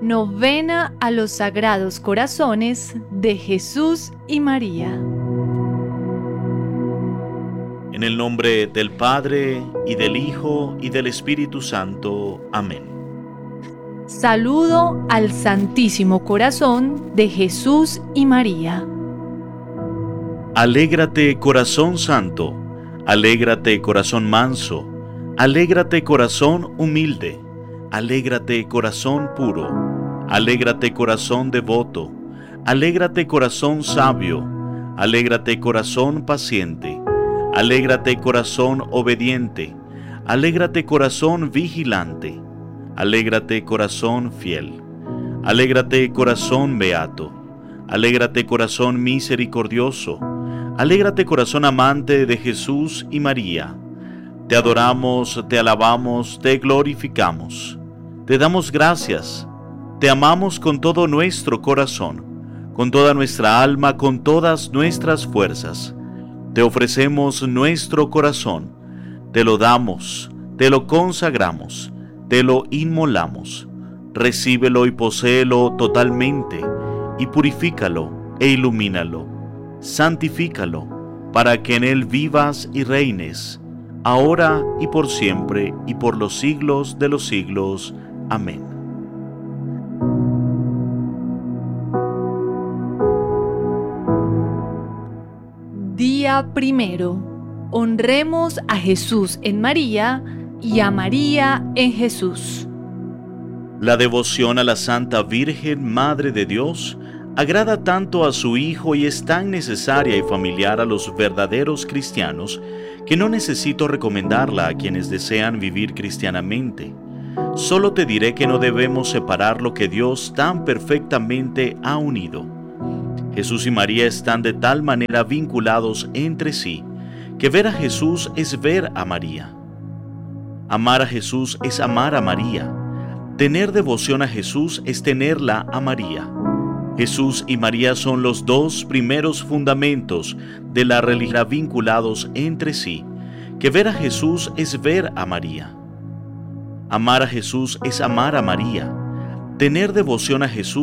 Novena a los Sagrados Corazones de Jesús y María. En el nombre del Padre, y del Hijo, y del Espíritu Santo. Amén. Saludo al Santísimo Corazón de Jesús y María. Alégrate, corazón santo, alégrate, corazón manso, alégrate, corazón humilde, alégrate, corazón puro, alégrate, corazón devoto, alégrate, corazón sabio, alégrate, corazón paciente, alégrate, corazón obediente, alégrate, corazón vigilante, alégrate, corazón fiel, alégrate, corazón beato, alégrate, corazón misericordioso, alégrate, corazón amante de Jesús y María. Te adoramos, te alabamos, te glorificamos. Te damos gracias. Te amamos con todo nuestro corazón, con toda nuestra alma, con todas nuestras fuerzas. Te ofrecemos nuestro corazón. Te lo damos, te lo consagramos, te lo inmolamos. Recíbelo y poséelo totalmente, y purifícalo e ilumínalo. Santifícalo, para que en él vivas y reines, ahora y por siempre, y por los siglos de los siglos. Amén. Día primero. Honremos a Jesús en María y a María en Jesús. La devoción a la Santa Virgen, Madre de Dios, agrada tanto a su Hijo y es tan necesaria y familiar a los verdaderos cristianos que no necesito recomendarla a quienes desean vivir cristianamente. Solo te diré que no debemos separar lo que Dios tan perfectamente ha unido. Jesús y María están de tal manera vinculados entre sí que ver a Jesús es ver a María. Amar a Jesús es amar a María. Tener devoción a Jesús es tenerla a María. Jesús y María son los dos primeros fundamentos de la religión vinculados entre sí, que ver a Jesús es ver a María. Amar a Jesús es amar a María. Tener devoción a Jesús